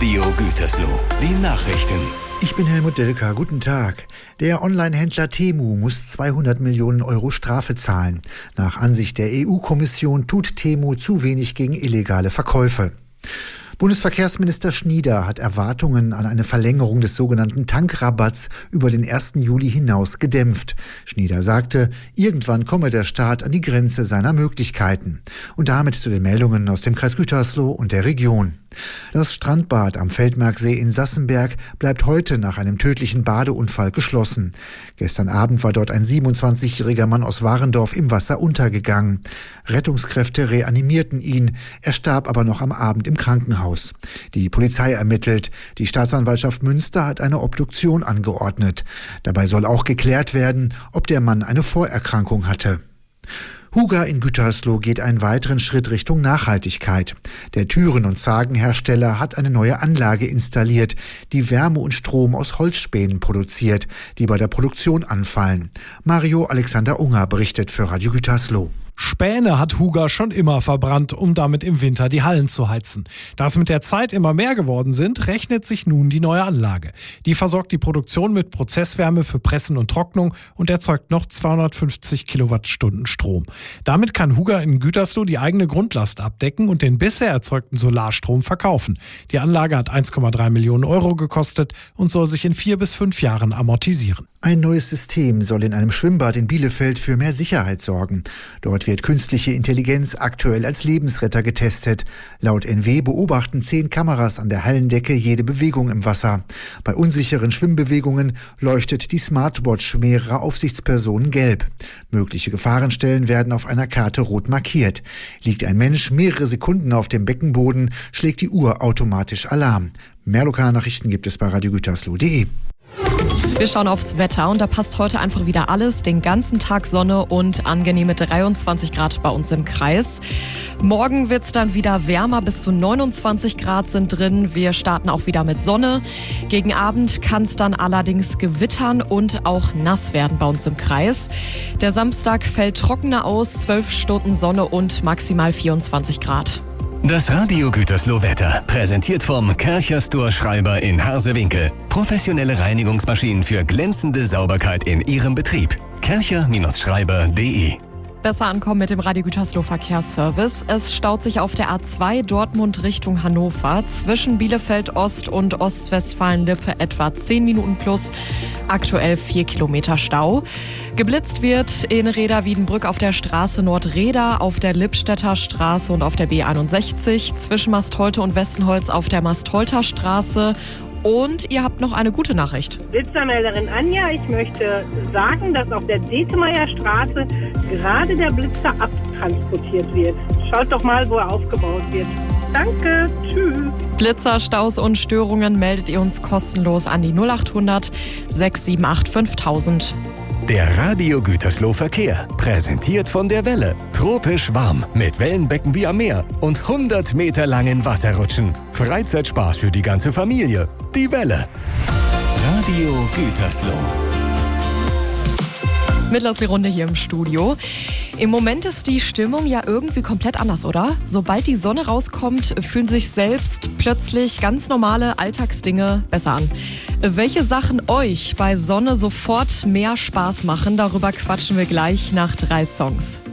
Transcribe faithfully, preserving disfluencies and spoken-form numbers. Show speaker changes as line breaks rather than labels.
Radio Gütersloh, die Nachrichten.
Ich bin Helmut Delka, guten Tag. Der Online-Händler Temu muss zweihundert Millionen Euro Strafe zahlen. Nach Ansicht der E U-Kommission tut Temu zu wenig gegen illegale Verkäufe. Bundesverkehrsminister Schnieder hat Erwartungen an eine Verlängerung des sogenannten Tankrabatts über den ersten Juli hinaus gedämpft. Schnieder sagte, irgendwann komme der Staat an die Grenze seiner Möglichkeiten. Und damit zu den Meldungen aus dem Kreis Gütersloh und der Region. Das Strandbad am Feldmarksee in Sassenberg bleibt heute nach einem tödlichen Badeunfall geschlossen. Gestern Abend war dort ein siebenundzwanzigjähriger Mann aus Warendorf im Wasser untergegangen. Rettungskräfte reanimierten ihn, er starb aber noch am Abend im Krankenhaus. Die Polizei ermittelt. Die Staatsanwaltschaft Münster hat eine Obduktion angeordnet. Dabei soll auch geklärt werden, ob der Mann eine Vorerkrankung hatte. Huga in Gütersloh geht einen weiteren Schritt Richtung Nachhaltigkeit. Der Türen- und Zagenhersteller hat eine neue Anlage installiert, die Wärme und Strom aus Holzspänen produziert, die bei der Produktion anfallen. Mario Alexander Unger berichtet für Radio Gütersloh.
Späne hat Huga schon immer verbrannt, um damit im Winter die Hallen zu heizen. Da es mit der Zeit immer mehr geworden sind, rechnet sich nun die neue Anlage. Die versorgt die Produktion mit Prozesswärme für Pressen und Trocknung und erzeugt noch zweihundertfünfzig Kilowattstunden Strom. Damit kann Huga in Gütersloh die eigene Grundlast abdecken und den bisher erzeugten Solarstrom verkaufen. Die Anlage hat eins Komma drei Millionen Euro gekostet und soll sich in vier bis fünf Jahren amortisieren.
Ein neues System soll in einem Schwimmbad in Bielefeld für mehr Sicherheit sorgen. Dort wird künstliche Intelligenz aktuell als Lebensretter getestet. Laut N W beobachten zehn Kameras an der Hallendecke jede Bewegung im Wasser. Bei unsicheren Schwimmbewegungen leuchtet die Smartwatch mehrerer Aufsichtspersonen gelb. Mögliche Gefahrenstellen werden auf einer Karte rot markiert. Liegt ein Mensch mehrere Sekunden auf dem Beckenboden, schlägt die Uhr automatisch Alarm. Mehr Lokalnachrichten gibt es bei radio gütersloh punkt de.
Wir schauen aufs Wetter und da passt heute einfach wieder alles. Den ganzen Tag Sonne und angenehme dreiundzwanzig Grad bei uns im Kreis. Morgen wird es dann wieder wärmer, bis zu neunundzwanzig Grad sind drin. Wir starten auch wieder mit Sonne. Gegen Abend kann es dann allerdings gewittern und auch nass werden bei uns im Kreis. Der Samstag fällt trockener aus, zwölf Stunden Sonne und maximal vierundzwanzig Grad.
Das Radio Gütersloh Wetter, präsentiert vom Kercher-Store Schreiber in Harsewinkel. Professionelle Reinigungsmaschinen für glänzende Sauberkeit in Ihrem Betrieb. kercher Schreiber punkt de.
Besser ankommen mit dem Radio Gütersloh Verkehrsservice. Es staut sich auf der A zwei Dortmund Richtung Hannover. Zwischen Bielefeld Ost und Ostwestfalen-Lippe etwa zehn Minuten plus. Aktuell vier Kilometer Stau. Geblitzt wird in Reda-Wiedenbrück auf der Straße Nordreda, auf der Lippstädter Straße und auf der B einundsechzig. Zwischen Mastholte und Westenholz auf der Mastholter Straße. Und ihr habt noch eine gute Nachricht.
Blitzermelderin Anja, ich möchte sagen, dass auf der Detemeyer Straße gerade der Blitzer abtransportiert wird. Schaut doch mal, wo er aufgebaut wird. Danke, tschüss.
Blitzer, Staus und Störungen meldet ihr uns kostenlos an die null achthundert sechs sieben acht fünftausend.
Der Radio Gütersloh Verkehr, präsentiert von der Welle. Tropisch warm, mit Wellenbecken wie am Meer und hundert Meter langen Wasserrutschen. Freizeitspaß für die ganze Familie. Die Welle. Radio Gütersloh.
Mittlerweile die Runde hier im Studio. Im Moment ist die Stimmung ja irgendwie komplett anders, oder? Sobald die Sonne rauskommt, fühlen sich selbst plötzlich ganz normale Alltagsdinge besser an. Welche Sachen euch bei Sonne sofort mehr Spaß machen, darüber quatschen wir gleich nach drei Songs.